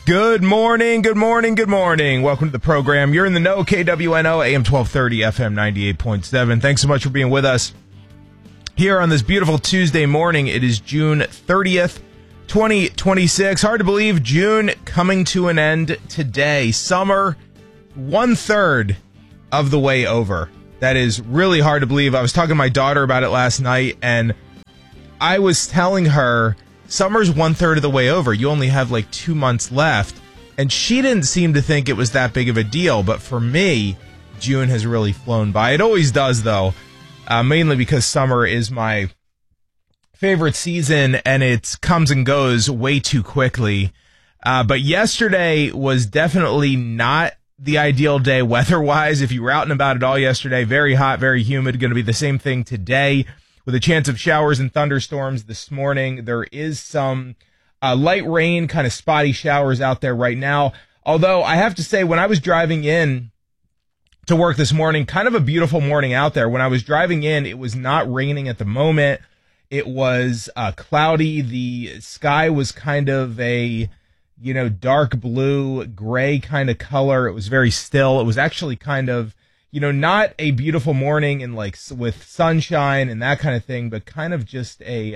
Good morning, good morning, good morning. Welcome to the program. You're in the know, KWNO, AM 1230, FM 98.7. Thanks so much for being with us here on this beautiful Tuesday morning. It is June 30th, 2026. Hard to believe, June coming to an end today. Summer, 1/3 of the way over. That is really hard to believe. I was talking to my daughter about it last night, and I was telling her, summer's 1/3 of the way over. You only have like 2 months left. And she didn't seem to think it was that big of a deal. But for me, June has really flown by. It always does, though, mainly because summer is my favorite season and it comes and goes way too quickly. But yesterday was definitely not the ideal day weather-wise. If you were out and about at all yesterday, very hot, very humid. Going to be the same thing today, with a chance of showers and thunderstorms this morning. There is some light rain, kind of spotty showers out there right now. Although I have to say, when I was driving in to work this morning, kind of a beautiful morning out there. When I was driving in, it was not raining at the moment. It was cloudy. The sky was kind of a, dark blue, gray kind of color. It was very still. It was actually kind of, not a beautiful morning and like with sunshine and that kind of thing, but kind of just a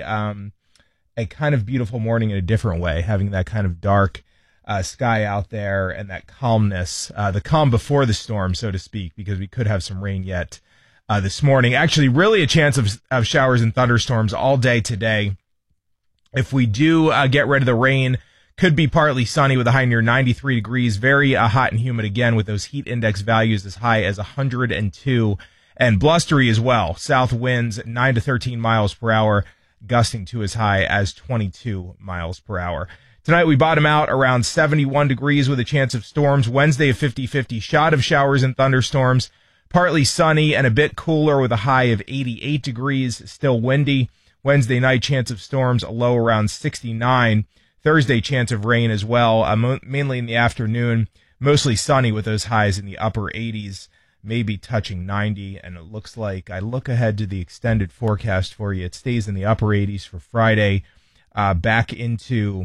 kind of beautiful morning in a different way, having that kind of dark sky out there and that calmness, the calm before the storm, so to speak, because we could have some rain yet this morning. Actually, really a chance of showers and thunderstorms all day today. If we do get rid of the rain, could be partly sunny with a high near 93 degrees. Very hot and humid again, with those heat index values as high as 102, and blustery as well. South winds 9 to 13 miles per hour, gusting to as high as 22 miles per hour. Tonight we bottom out around 71 degrees with a chance of storms. Wednesday a 50-50 shot of showers and thunderstorms. Partly sunny and a bit cooler with a high of 88 degrees. Still windy. Wednesday night chance of storms, a low around 69. Thursday, chance of rain as well, mainly in the afternoon. Mostly sunny with those highs in the upper 80s, maybe touching 90. And it looks like, I look ahead to the extended forecast for you, it stays in the upper 80s for Friday, back into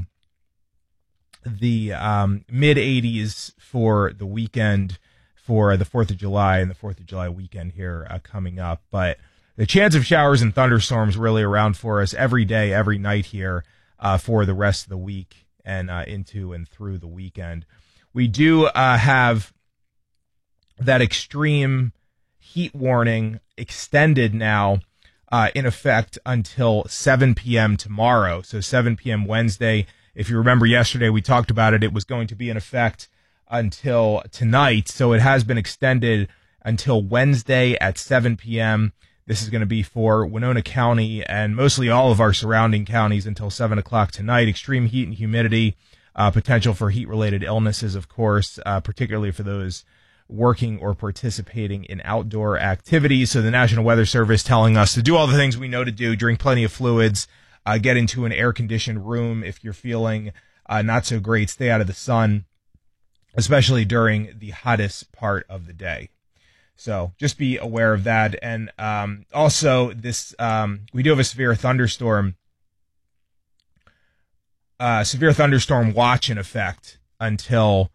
the mid 80s for the weekend, for the 4th of July and the 4th of July weekend here coming up. But the chance of showers and thunderstorms really around for us every day, every night here. For the rest of the week and into and through the weekend. We do have that extreme heat warning extended now in effect until 7 p.m. tomorrow. So 7 p.m. Wednesday. If you remember yesterday, we talked about it. It was going to be in effect until tonight. So it has been extended until Wednesday at 7 p.m. This is going to be for Winona County and mostly all of our surrounding counties until 7 o'clock tonight. Extreme heat and humidity, potential for heat-related illnesses, of course, particularly for those working or participating in outdoor activities. So the National Weather Service telling us to do all the things we know to do, drink plenty of fluids, get into an air-conditioned room if you're feeling not so great, stay out of the sun, especially during the hottest part of the day. So just be aware of that. And also, this we do have a severe thunderstorm watch in effect until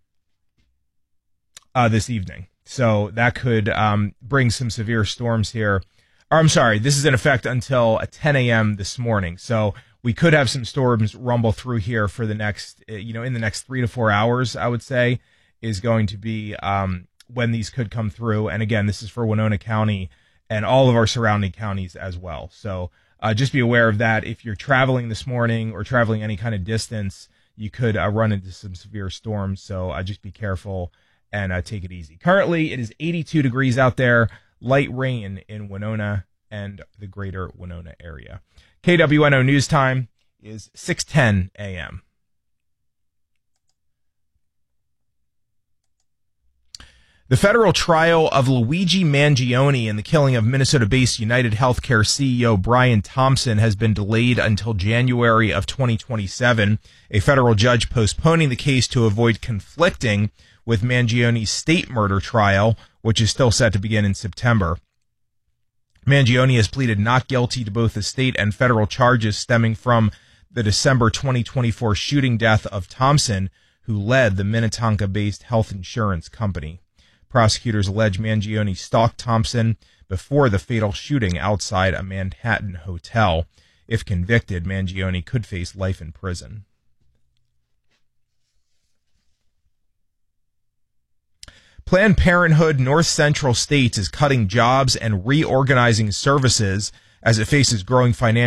this evening. So that could bring some severe storms here. Or I'm sorry, this is in effect until 10 a.m. this morning. So we could have some storms rumble through here for the next, in the next 3 to 4 hours, I would say, is going to be when these could come through. And again, this is for Winona County and all of our surrounding counties as well. So just be aware of that. If you're traveling this morning or traveling any kind of distance, you could run into some severe storms. So just be careful and take it easy. Currently, it is 82 degrees out there, light rain in Winona and the greater Winona area. KWNO News Time is 6:10 a.m. The federal trial of Luigi Mangione and the killing of Minnesota-based United Healthcare CEO Brian Thompson has been delayed until January of 2027, a federal judge postponing the case to avoid conflicting with Mangione's state murder trial, which is still set to begin in September. Mangione has pleaded not guilty to both the state and federal charges stemming from the December 2024 shooting death of Thompson, who led the Minnetonka-based health insurance company. Prosecutors allege Mangione stalked Thompson before the fatal shooting outside a Manhattan hotel. If convicted, Mangione could face life in prison. Planned Parenthood North Central States is cutting jobs and reorganizing services as it faces growing financial